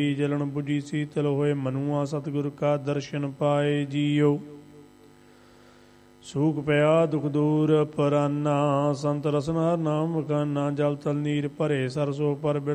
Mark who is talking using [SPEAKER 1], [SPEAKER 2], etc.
[SPEAKER 1] ਜਲਨ ਬੁਝੀ ਸੀਤਲ ਹੋਏ ਮਨੁਆ ਸਤਿਗੁਰ ਕਾ ਦਰਸ਼ਨ ਪਾਏ ਜੀਓ। ਸੂਖ ਪਿਆ ਦੁਖ ਦੂਰ ਪਰਾਨਾ ਸੰਤ ਰਸਨ ਹਰ ਨਾਮ ਬਖਾਨਾ ਜਲ ਤਲ ਨੀਰ ਭਰੇ ਸਰਸੋ ਪਰ